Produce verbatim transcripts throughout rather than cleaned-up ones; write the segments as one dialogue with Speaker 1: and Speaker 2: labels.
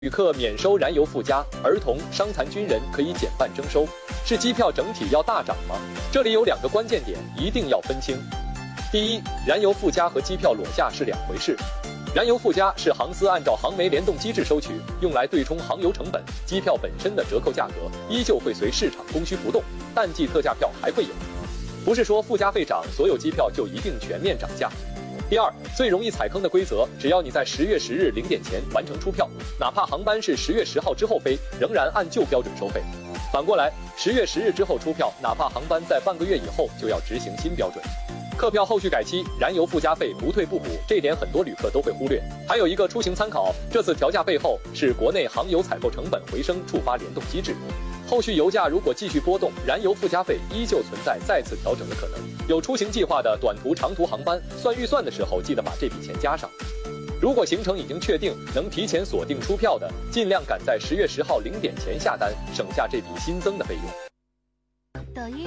Speaker 1: 旅客免收燃油附加，儿童、伤残军人可以减半征收，是机票整体要大涨吗？这里有两个关键点，一定要分清。第一，燃油附加和机票裸价是两回事。燃油附加是航司按照航煤联动机制收取，用来对冲航油成本，机票本身的折扣价格依旧会随市场供需浮动，淡季特价票还会有。不是说附加费涨，所有机票就一定全面涨价。第二，最容易踩坑的规则，只要你在十月十日零点前完成出票，哪怕航班是十月十号之后飞，仍然按旧标准收费。反过来，十月十日之后出票，哪怕航班在半个月以后，就要执行新标准。客票后续改期，燃油附加费不退不补，这点很多旅客都会忽略。还有一个出行参考，这次调价背后是国内航油采购成本回升触发联动机制。后续油价如果继续波动，燃油附加费依旧存在再次调整的可能。有出行计划的短途、长途航班，算预算的时候记得把这笔钱加上。如果行程已经确定，能提前锁定出票的，尽量赶在十月十号零点前下单，省下这笔新增的费用。
Speaker 2: 抖音。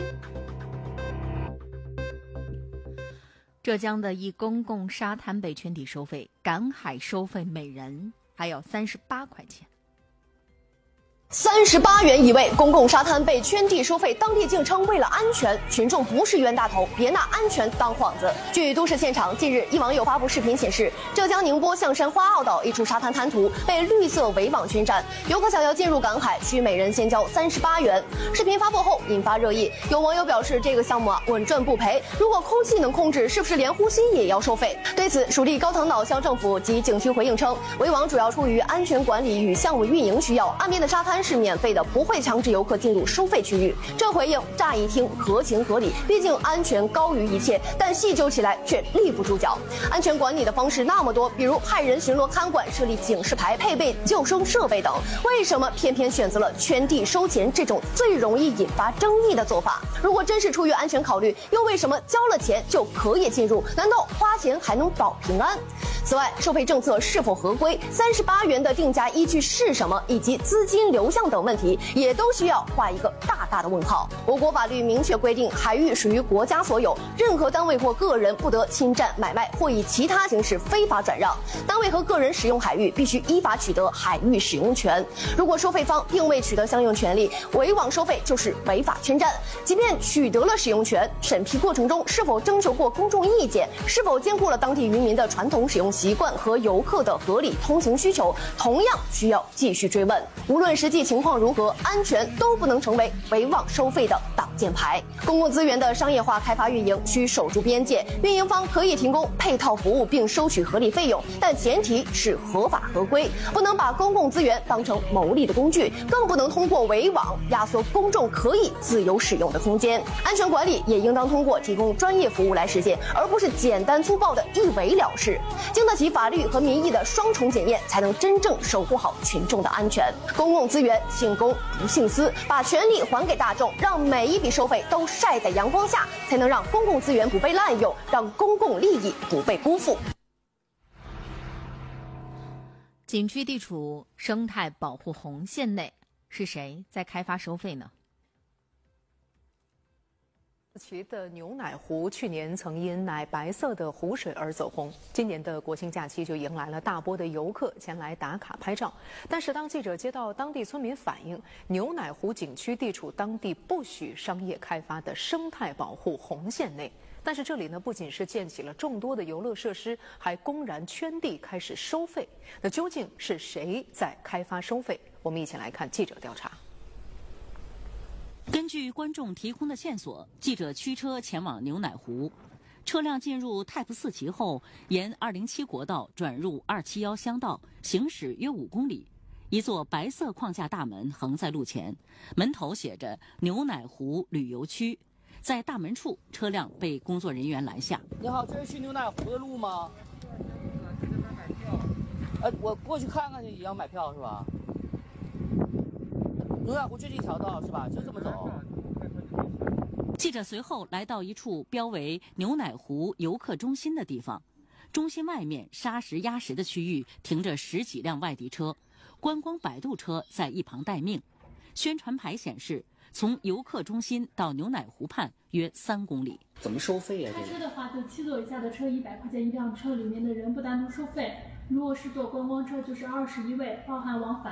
Speaker 2: 浙江的一公共沙滩被圈地收费，赶海收费每人还要三十八块钱。
Speaker 3: 三十八元一位，公共沙滩被圈地收费，当地竟称为了安全，群众不是冤大头，别拿安全当幌子。据都市现场，近日一网友发布视频显示，浙江宁波象山花澳岛一处沙滩滩涂被绿色围网圈占，游客想要进入赶海，需每人先交三十八元。视频发布后引发热议，有网友表示这个项目啊稳赚不赔，如果空气能控制，是不是连呼吸也要收费？对此，蜀地高塘岛乡政府及景区回应称，围网主要出于安全管理与项目运营需要，岸边的沙滩是免费的，不会强制游客进入收费区域。这回应乍一听合情合理，毕竟安全高于一切，但细究起来却立不住脚。安全管理的方式那么多，比如派人巡逻看管、设立警示牌、配备救生设备等，为什么偏偏选择了圈地收钱这种最容易引发争议的做法？如果真是出于安全考虑，又为什么交了钱就可以进入？难道花钱还能保平安？此外，收费政策是否合规、三十八元的定价依据是什么，以及资金流向等问题，也都需要画一个大大的问号。我国法律明确规定，海域属于国家所有，任何单位或个人不得侵占、买卖或以其他形式非法转让。单位和个人使用海域必须依法取得海域使用权。如果收费方并未取得相应权利，围网收费就是违法圈占。即便取得了使用权，审批过程中是否征求过公众意见，是否兼顾了当地渔民的传统使用习惯和游客的合理通行需求，同样需要继续追问。无论实际情况如何，安全都不能成为围网收费的挡箭牌。公共资源的商业化开发运营需守住边界，运营方可以提供配套服务并收取合理费用，但前提是合法合规，不能把公共资源当成牟利的工具，更不能通过围网压缩公众可以自由使用的空间。安全管理也应当通过提供专业服务来实现，而不是简单粗暴的一围了事，经得起法律和民意的双重检验，才能真正守护好群众的安全。公共资源姓公不姓私，把权利还给大众，让每一笔收费都晒在阳光下，才能让公共资源不被滥用，让公共利益不被辜负。
Speaker 2: 景区地处生态保护红线内，是谁在开发收费呢？
Speaker 4: 其的牛奶湖去年曾因奶白色的湖水而走红，今年的国庆假期就迎来了大波的游客前来打卡拍照。但是当记者接到当地村民反映，牛奶湖景区地处当地不许商业开发的生态保护红线内，但是这里呢不仅是建起了众多的游乐设施，还公然圈地开始收费。那究竟是谁在开发收费？我们一起来看记者调查。
Speaker 5: 根据观众提供的线索，记者驱车前往牛奶湖。车辆进入泰普四旗后，沿二零七国道转入二七一乡道，行驶约五公里。一座白色框架大门横在路前，门头写着“牛奶湖旅游区”。在大门处，车辆被工作人员拦下。
Speaker 6: 你好，这是去牛奶湖的路吗？呃，我过去看看去，也要买票是吧？牛奶湖就这一条道是吧？就这么走。
Speaker 5: 记者随后来到一处标为牛奶湖游客中心的地方，中心外面沙石压实的区域停着十几辆外地车，观光摆渡车在一旁待命。宣传牌显示，从游客中心到牛奶湖畔约三公里。
Speaker 7: 怎么收费啊？
Speaker 8: 开车的话，就七座以下的车一百块钱一辆车，里面的人不单独收费，
Speaker 7: 如果是坐观光车，就是二十一位，包含往返。